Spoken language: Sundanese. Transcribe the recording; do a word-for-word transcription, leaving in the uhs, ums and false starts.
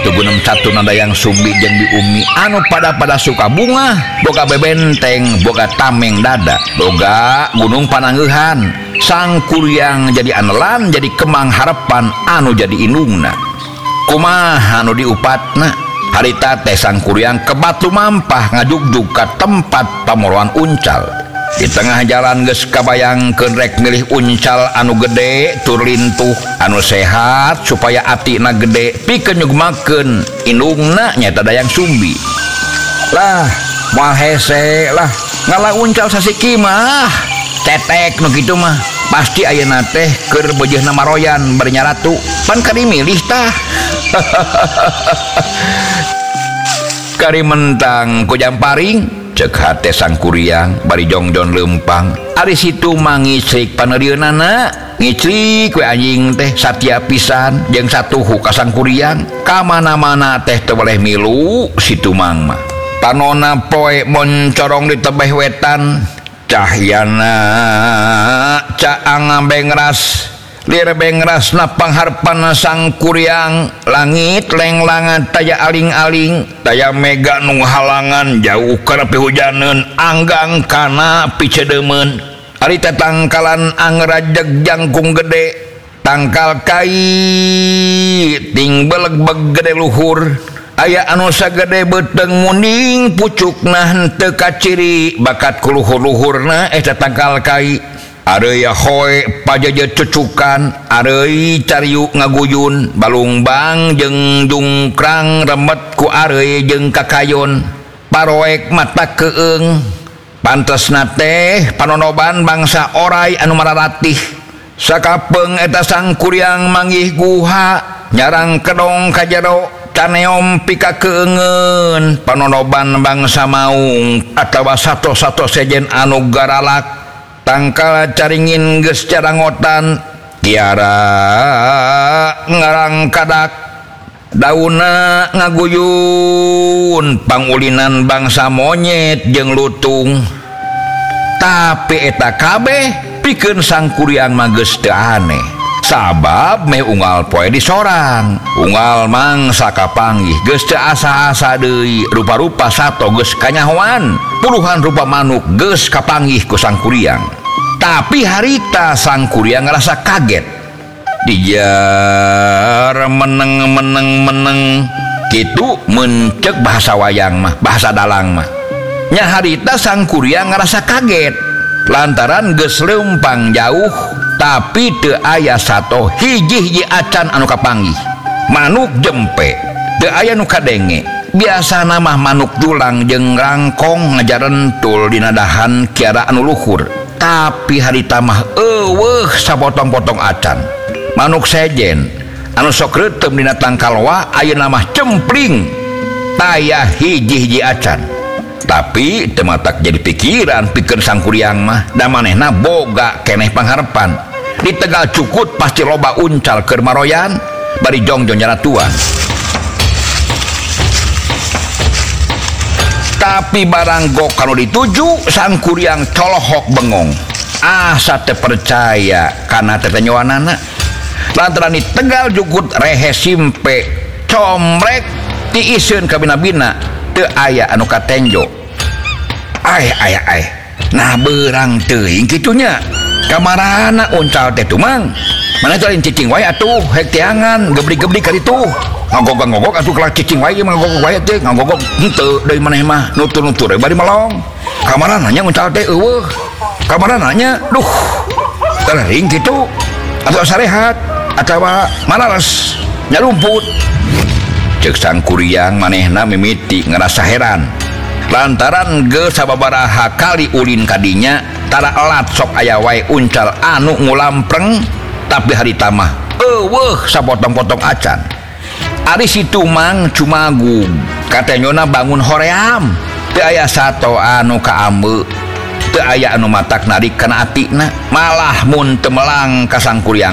kitu gunung satu nada yang sumbi jeung di umi anu pada-pada suka bunga boga bebenteng boga tameng dada boga gunung panangeuhan sang kuryang jadi anelan jadi kemang harapan anu jadi indungna kumaha anu diupatna harita teh sang kuryang ke batu mampah ngajugjug ka tempat pamoroan uncal di tengah jalan geus kabayangkeun rek milih uncal anu gede tur lintuh anu sehat supaya atina gede pikeun nyugmakeun indungna nyata dayang sumbi lah moal hese lah ngalah uncal sasiki mah cetek nu kitu mah pasti ayeuna teh keur beujeuhna maroyan bari nyaratu pan kari milih tah kari mentang ku jamparing cek hate sang kuryang bari jongjon leumpang ari situ mangisrik paneurieunana ngicrik we anjing teh satia pisan jeung satuhu ka sang kuryang ka mana-mana teh teu boleh milu situ mang mah panonna poe moncorong di tebeh wetan cahyana caang bengras lir bengrasna pangharpan sang kuryang langit lenglangan taya aling-aling taya mega nu halangan jauh kana pihujaneun anggang kana picedemeun ari teh tangkalan angrajeg jangkung gede tangkal kai ting beleg-beg gede luhur aya anu sagede beuteng munding pucukna henteu kaciri bakat ku luhur-luhurna eta tangkal kai areuy hoe pajajet cucukan areuy cariuk ngaguyun balungbang jeung jungkrang remet ku areuy jeung kakayon paroek mata keung pantesna teh panonoban bangsa oray anu mararatih sakapeung eta sang kuryang manggih guha nyarang kedong ka jero caneom pika keungeun panonoban bangsa maung atawa sato-sato sejen anu garalak tangkal caringin geus carangotan tiara ngarang kadak dauna ngaguyun pangulinan bangsa monyet jeung lutung tapi eta kabeh pikeun sang kuryang mah geus teu aneh sabab meh unggal poe di sorang unggal mangsa kapanggih geus teu asa-asa deui rupa-rupa sato geus kanyahoan puluhan rupa manuk geus kapanggih ku sang kuryang tapi harita sang kuryang ngerasa kaget dijar meneng-meneng-meneng kitu mencek bahasa wayang mah bahasa dalang mah nya harita sang kuryang ngerasa kaget lantaran geus leumpang jauh tapi teu aya sato hiji-hiji acan anu kapanggih manuk jempe teu aya nu kadenge biasana mah manuk julang jeung rangkong ngajarentul dina dahan kiara anu luhur tapi harita mah eueuh sapotong-potong acan manuk sejen anu sok reuteum dina tangkalwa ayeuna mah cempling taya hiji-hiji acan tapi teu matak jadi pikiran pikeun sang kuryang mah da manehna boga keneh pangharepan di Tegal Cukut pasti loba uncal keur maroyan bari jongjon nyaratuan tapi barang gok kanu dituju sang kuryang colohok bengong asa teu percaya kana tetenyoanana lantaran di Tegal Cukut rehe simpe comrek tiiseun ka bina-bina teu aya anu katenjo ay ay ay nah beurang teuing kitunya kamarana uncal teh tumang mana teh cicing wae atuh hek tiangan gebli-gebli ka ditu ngogog-ngogog atuh kelak cicing wae ngogog wae teh ngogog henteu deui maneh mah nutur-nutur bari melong kamarana nya uncal teh eueuh kamarana nya duh teuing kitu atuh sarehat atawa maleres nyalumput cek sang kuryang manehna mimiti ngerasa heran lantaran geus sababaraha kali ulin kadinya tara elat sok aya wae uncal anu ngulampreng tapi harita mah eueuh sapotong-potong acan ari situ mang cumagung katanyona bangun hoream teu aya sato anu kaambe teu aya anu matak narik kana atina malah mun teu melang ka sang kuryang